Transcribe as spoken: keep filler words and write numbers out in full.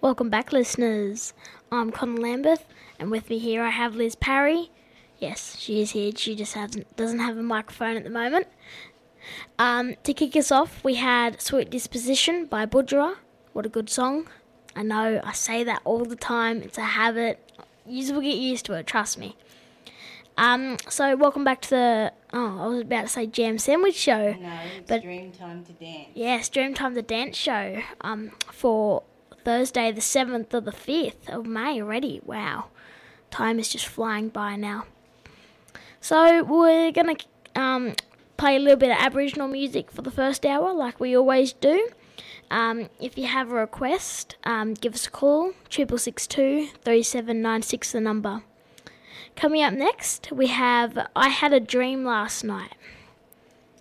Welcome back, listeners. I'm Connor Lambeth, and with me here I have Liz Parry. Yes, she is here. She just hasn't, doesn't have a microphone at the moment. Um, to kick us off, we had Sweet Disposition by Budgerah. What a good song. I know, I say that all the time. It's a habit. You will get used to it, trust me. Um, so welcome back to the, oh, I was about to say Jam Sandwich Show. No, it's but, Dreamtime to Dance. Yes, Dreamtime to Dance Show um, for Thursday the seventh or the fifth of May already. Wow, time is just flying by now. So we're going to um, play a little bit of Aboriginal music for the first hour like we always do. Um, if you have a request, um, give us a call, triple six two, three seven nine six the number. Coming up next, we have I Had a Dream Last Night.